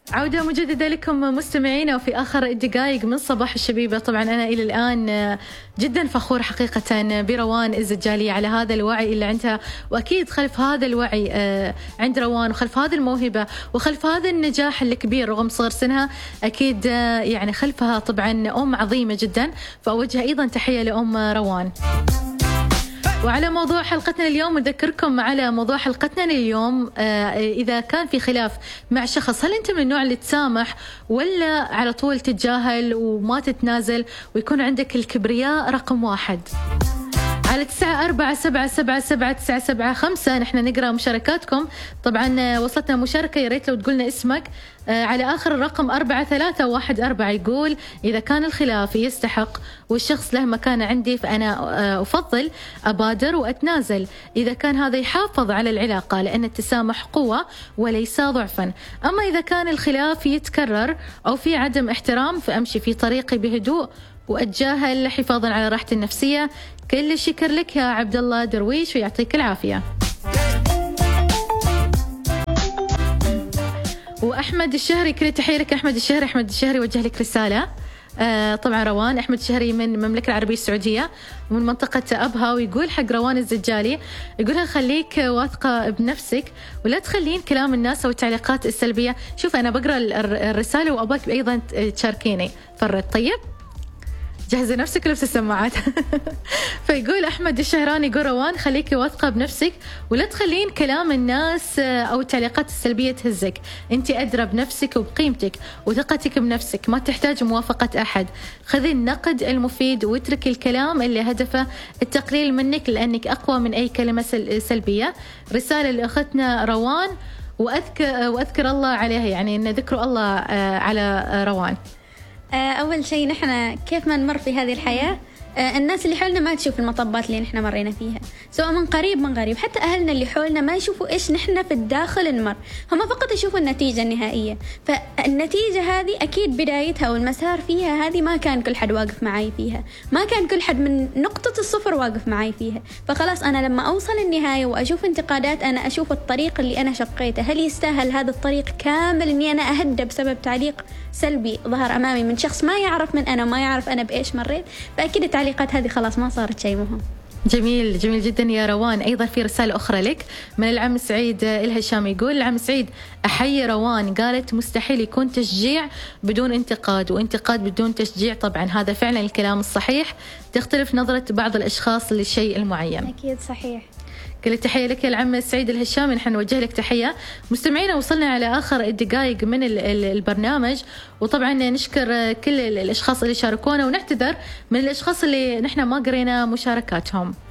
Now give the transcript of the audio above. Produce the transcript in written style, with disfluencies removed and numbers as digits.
عودة مجددة لكم مستمعينا وفي آخر الدقائق من صباح الشبيبة. طبعا أنا إلى الآن جدا فخور حقيقة بروان الزجالي على هذا الوعي اللي عندها، وأكيد خلف هذا الوعي عند روان وخلف هذه الموهبة وخلف هذا النجاح الكبير رغم صغر سنها أكيد يعني خلفها طبعا أم عظيمة جدا، فأوجه أيضا تحية لأم روان. وعلى موضوع حلقتنا اليوم نذكركم على موضوع حلقتنا اليوم إذا كان في خلاف مع شخص، هل أنت من النوع اللي تسامح ولا على طول تتجاهل وما تتنازل ويكون عندك الكبرياء رقم 1؟ على 9477779975 نحن نقرأ مشاركاتكم. طبعا وصلتنا مشاركة، يا ريت لو تقولنا اسمك. على آخر الرقم 4314 يقول إذا كان الخلاف يستحق والشخص له مكانة عندي فأنا أفضل أبادر وأتنازل إذا كان هذا يحافظ على العلاقة، لأن التسامح قوة وليس ضعفا. أما إذا كان الخلاف يتكرر أو في عدم احترام فأمشي في طريقي بهدوء وأتجاهل حفاظا على راحتي النفسية. كل الشكر لك يا عبد الله درويش ويعطيك العافية. وأحمد الشهري، كل تحية لك أحمد الشهري. أحمد الشهري وجه لك رسالة. طبعا روان أحمد الشهري من المملكة العربية السعودية ومن منطقة أبها، ويقول حق روان الزجالي يقولها خليك واثقة بنفسك ولا تخلين كلام الناس أو التعليقات السلبية. شوف أنا بقرأ الرسالة وأباك أيضا تشاركيني. فرد طيب جهزي نفسك لبس السماعات. فيقول أحمد الشهراني يقول روان خليكي واثقة بنفسك ولا تخلين كلام الناس أو التعليقات السلبية تهزك. أنت أدرى بنفسك وبقيمتك وثقتك بنفسك، ما تحتاج موافقة أحد. خذي النقد المفيد واتركي الكلام اللي هدفه التقليل منك لأنك أقوى من أي كلمة سلبية. رسالة لأختنا روان وأذكر الله عليها، يعني أن ذكر الله على روان. أول شيء نحن كيف ما نمر في هذه الحياة الناس اللي حولنا ما تشوف المطبات اللي نحن مرينا فيها، سواء من قريب من غريب. حتى أهلنا اللي حولنا ما يشوفوا إيش نحن في الداخل نمر، هم فقط يشوفوا النتيجة النهائية. فالنتيجة هذه أكيد بدايتها والمسار فيها هذه ما كان كل حد واقف معي فيها، ما كان كل حد من نقطة الصفر واقف معي فيها. فخلاص أنا لما أوصل النهاية وأشوف انتقادات، أنا أشوف الطريق اللي أنا شقيته هل يستاهل هذا الطريق كامل إني أنا أهدى بسبب تعليق سلبي ظهر أمامي من شخص ما يعرف من أنا وما يعرف أنا بإيش مريت. فأكيد التعليقات هذه خلاص ما صارت شيء مهم. جميل جميل جدا يا روان. أيضا في رسالة أخرى لك من العم سعيد الهشام، يقول العم سعيد أحيي روان، قالت مستحيل يكون تشجيع بدون انتقاد وانتقاد بدون تشجيع. طبعا هذا فعلا الكلام الصحيح، تختلف نظرة بعض الأشخاص للشيء المعين. أكيد صحيح. كل التحية لك يا العم سعيد الهشام، نحن نوجه لك تحية. مستمعينا وصلنا على آخر الدقائق من البرنامج، وطبعا نشكر كل الأشخاص اللي شاركونا ونعتذر من الأشخاص اللي نحن ما قرينا مشاركاتهم.